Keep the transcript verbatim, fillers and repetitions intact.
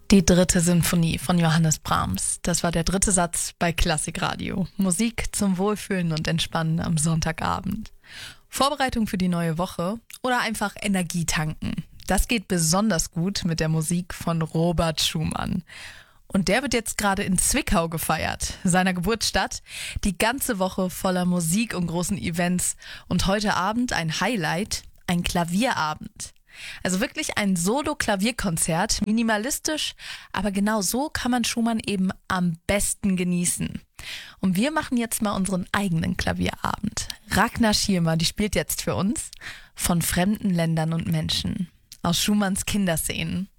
Die dritte Sinfonie von Johannes Brahms. Das war der dritte Satz bei Klassikradio. Musik zum Wohlfühlen und Entspannen am Sonntagabend. Vorbereitung für die neue Woche oder einfach Energie tanken. Das geht besonders gut mit der Musik von Robert Schumann. Und der wird jetzt gerade in Zwickau gefeiert, seiner Geburtsstadt. Die ganze Woche voller Musik und großen Events. Und heute Abend ein Highlight, ein Klavierabend. Also wirklich ein Solo-Klavierkonzert, minimalistisch, aber genau so kann man Schumann eben am besten genießen. Und wir machen jetzt mal unseren eigenen Klavierabend. Ragnar Schirmer, die spielt jetzt für uns von fremden Ländern und Menschen aus Schumanns Kinderszenen.